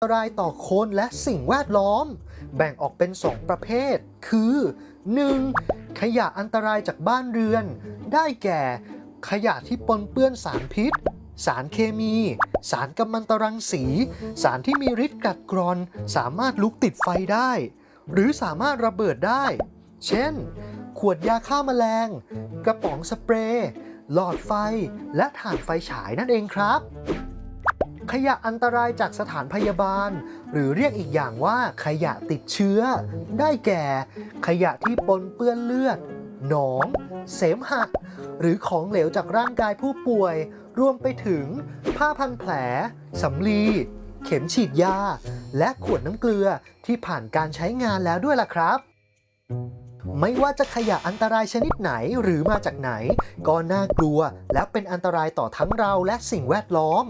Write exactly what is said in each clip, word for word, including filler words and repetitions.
อันตรายต่อคนและสิ่งแวดล้อมแบ่งออกเป็นสองประเภทคือ หนึ่ง. ขยะอันตรายจากบ้านเรือนได้แก่ ขยะที่ปนเปื้อนสารพิษสารเคมี สารกัมมันตรังสี สารที่มีฤทธิ์กัดกร่อนสามารถลุกติดไฟได้หรือสามารถระเบิดได้เช่นขวดยาฆ่าแมลงกระป๋องสเปรย์หลอดไฟและถ่านไฟฉายนั่นเองครับขยะอันตรายจากสถานพยาบาลหรือเรียกอีกอย่างว่าขยะติดเชื้อได้แก่ขยะที่ปนเปื้อนเลือดหนองเสมหะหรือของเหลวจากร่างกายผู้ป่วยรวมไปถึงผ้าพันแผลสำลีเข็มฉีดยาและขวดน้ำเกลือที่ผ่านการใช้งานแล้วด้วยล่ะครับไม่ว่าจะขยะอันตรายชนิดไหนหรือมาจากไหนก็น่ากลัวและเป็นอันตรายต่อทั้งเราและสิ่งแวดล้อม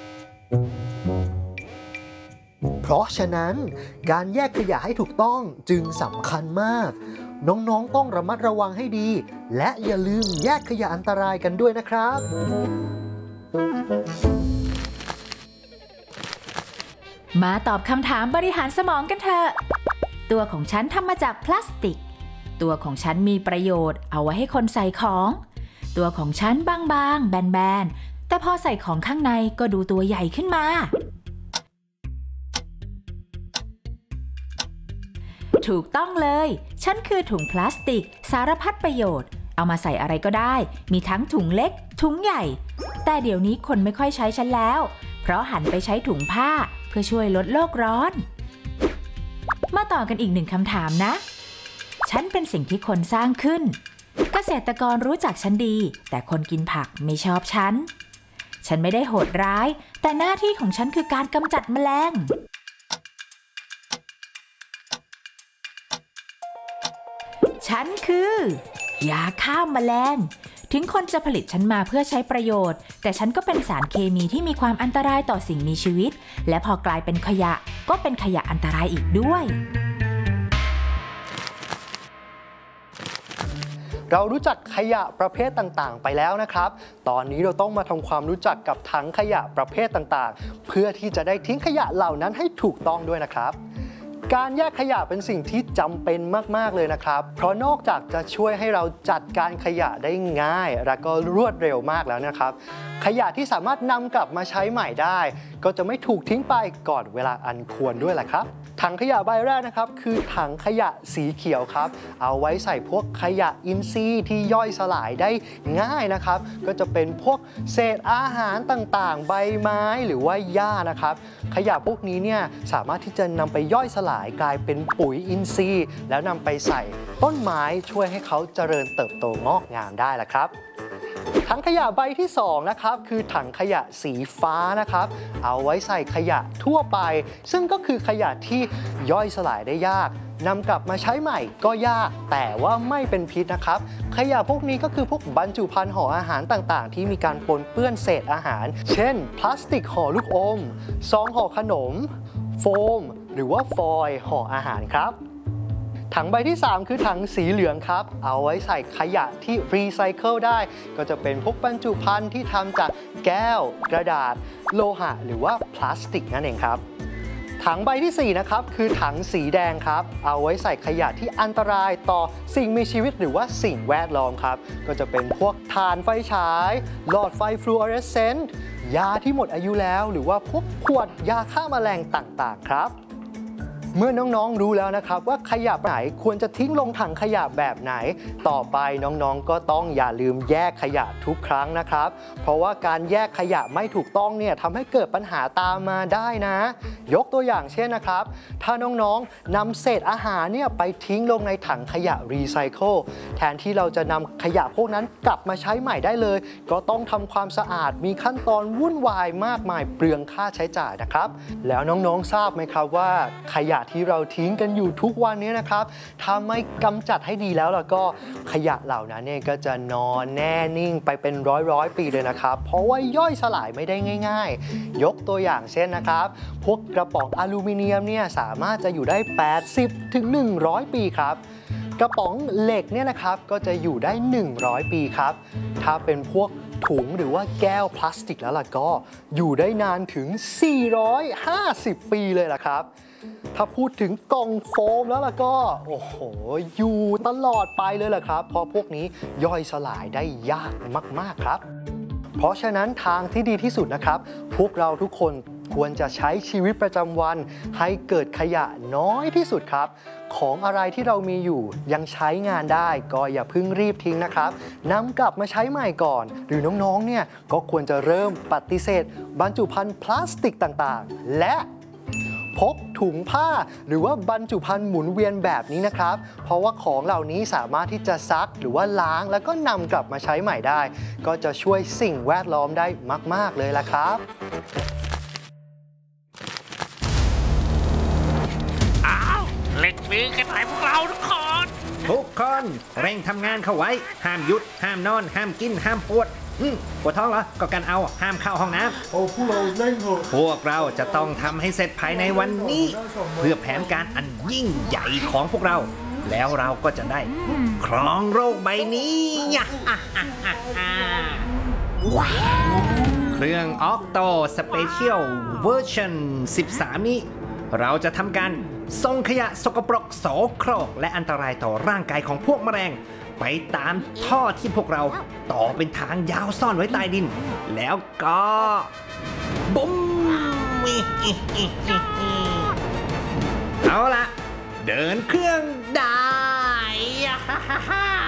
เพราะฉะนั้นการแยกขยะให้ถูกต้องจึงสำคัญมากน้องๆต้องระมัดระวังให้ดีและอย่าลืมแยกขยะอันตรายกันด้วยนะครับมาตอบคำถามบริหารสมองกันเถอะตัวของฉันทำมาจากพลาสติกตัวของฉันมีประโยชน์เอาไว้ให้คนใส่ของตัวของฉันบางๆแบนๆแต่พอใส่ของข้างในก็ดูตัวใหญ่ขึ้นมาถูกต้องเลยฉันคือถุงพลาสติกสารพัดประโยชน์เอามาใส่อะไรก็ได้มีทั้งถุงเล็กถุงใหญ่แต่เดี๋ยวนี้คนไม่ค่อยใช้ฉันแล้วเพราะหันไปใช้ถุงผ้าเพื่อช่วยลดโลกร้อนมาต่อกันอีกหนึ่งคำถามนะฉันเป็นสิ่งที่คนสร้างขึ้นเกษตรกรรู้จักฉันดีแต่คนกินผักไม่ชอบฉันฉันไม่ได้โหดร้ายแต่หน้าที่ของฉันคือการกำจัดแมลงฉันคือยาฆ่าแมลงถึงคนจะผลิตฉันมาเพื่อใช้ประโยชน์แต่ฉันก็เป็นสารเคมีที่มีความอันตรายต่อสิ่งมีชีวิตและพอกลายเป็นขยะก็เป็นขยะอันตรายอีกด้วยเรารู้จักขยะประเภทต่างๆไปแล้วนะครับตอนนี้เราต้องมาทำความรู้จักกับถังขยะประเภทต่างๆเพื่อที่จะได้ทิ้งขยะเหล่านั้นให้ถูกต้องด้วยนะครับการแยกขยะเป็นสิ่งที่จำเป็นมากๆเลยนะครับเพราะนอกจากจะช่วยให้เราจัดการขยะได้ง่ายและก็รวดเร็วมากแล้วนะครับขยะที่สามารถนำกลับมาใช้ใหม่ได้ก็จะไม่ถูกทิ้งไปก่อนเวลาอันควรด้วยแหละครับถังขยะใบแรกนะครับคือถังขยะสีเขียวครับเอาไว้ใส่พวกขยะอินทรีย์ที่ย่อยสลายได้ง่ายนะครับก็จะเป็นพวกเศษอาหารต่างๆใบไม้หรือว่าหญ้านะครับขยะพวกนี้เนี่ยสามารถที่จะนำไปย่อยสลายกลายเป็นปุ๋ยอินทรีย์แล้วนำไปใส่ต้นไม้ช่วยให้เขาเจริญเติบโตงอกงามได้แหละครับถังขยะใบที่สองนะครับคือถังขยะสีฟ้านะครับเอาไว้ใส่ขยะทั่วไปซึ่งก็คือขยะที่ย่อยสลายได้ยากนำกลับมาใช้ใหม่ก็ยากแต่ว่าไม่เป็นพิษนะครับขยะพวกนี้ก็คือพวกบรรจุภัณฑ์ห่ออาหารต่างๆที่มีการปนเปื้อนเศษอาหารเช่นพลาสติกห่อลูกอมซองห่อขนมโฟมหรือว่าฟอยล์ห่ออาหารครับถังใบที่สามคือถังสีเหลืองครับเอาไว้ใส่ขยะที่รีไซเคิลได้ก็จะเป็นพวกบรรจุภัณฑ์ที่ทำจากแก้วกระดาษโลหะหรือว่าพลาสติกนั่นเองครับถังใบที่สี่นะครับคือถังสีแดงครับเอาไว้ใส่ขยะที่อันตรายต่อสิ่งมีชีวิตหรือว่าสิ่งแวดล้อมครับก็จะเป็นพวกถ่านไฟฉายหลอดไฟฟลูออเรสเซนต์ยาที่หมดอายุแล้วหรือว่าพวกขวดยาฆ่าแมลงต่างๆครับเมื่อน้องๆรู้แล้วนะครับว่าขยะไหนควรจะทิ้งลงถังขยะแบบไหนต่อไปน้องๆก็ต้องอย่าลืมแยกขยะทุกครั้งนะครับเพราะว่าการแยกขยะไม่ถูกต้องเนี่ยทำให้เกิดปัญหาตามมาได้นะยกตัวอย่างเช่นนะครับถ้าน้องๆนำเศษอาหารเนี่ยไปทิ้งลงในถังขยะรีไซเคิลแทนที่เราจะนำขยะพวกนั้นกลับมาใช้ใหม่ได้เลยก็ต้องทำความสะอาดมีขั้นตอนวุ่นวายมากมายเปลืองค่าใช้จ่ายนะครับแล้วน้องๆทราบไหมครับว่าขยะที่เราทิ้งกันอยู่ทุกวันนี้นะครับถ้าไม่กำจัดให้ดีแล้วแล้วก็ขยะเหล่านั้นเนี่ยก็จะนอนแน่นิ่งไปเป็นร้อยร้อยปีเลยนะครับเพราะว่าย่อยสลายไม่ได้ง่ายๆยกตัวอย่างเช่นนะครับพวกกระป๋องอลูมิเนียมเนี่ยสามารถจะอยู่ได้แปดสิบถึงหนึ่งร้อยปีครับกระป๋องเหล็กเนี่ยนะครับก็จะอยู่ได้หนึ่งร้อยปีครับถ้าเป็นพวกถุงหรือว่าแก้วพลาสติกแล้วล่ะก็อยู่ได้นานถึง สี่ร้อยห้าสิบ ปีเลยล่ะครับถ้าพูดถึงกล่องโฟมแล้วล่ะก็โอ้โหอยู่ตลอดไปเลยล่ะครับเพราะพวกนี้ย่อยสลายได้ยากมากๆครับเพราะฉะนั้นทางที่ดีที่สุดนะครับพวกเราทุกคนควรจะใช้ชีวิตประจำวันให้เกิดขยะน้อยที่สุดครับของอะไรที่เรามีอยู่ยังใช้งานได้ก็อย่าเพิ่งรีบทิ้งนะครับนำกลับมาใช้ใหม่ก่อนหรือน้องๆเนี่ยก็ควรจะเริ่มปฏิเสธบรรจุภัณฑ์พลาสติกต่างๆและพกถุงผ้าหรือว่าบรรจุภัณฑ์หมุนเวียนแบบนี้นะครับเพราะว่าของเหล่านี้สามารถที่จะซักหรือว่าล้างแล้วก็นำกลับมาใช้ใหม่ได้ก็จะช่วยสิ่งแวดล้อมได้มากๆเลยล่ะครับอ้าวเล่นมือกันหน่อยพวกเราทุกคนทุกคนเร่งทำงานเข้าไว้ห้ามหยุดห้ามนอนห้ามกินห้ามปวดอืมปวดท้องเหรอก็กันเอาห้ามเข้าห้องน้ำโอ้พวกเราเล่นเถอะพวกเราจะต้องทำให้เสร็จภายในวันนี้ เพื่อแผนการอันยิ่งใหญ่ของพวกเรา แล้วเราก็จะได้ครองโลกใบนี้เครื่อง Octo Special Version สิบสาม นี้ เราจะทำการส่งขยะสกปรกโสโครกและอันตรายต่อร่างกายของพวกแมลงไปตามท่อที่พวกเราต่อเป็นทางยาวซ่อนไว้ใต้ดิน แล้วก็บุ้มเอาละเดินเครื่องได้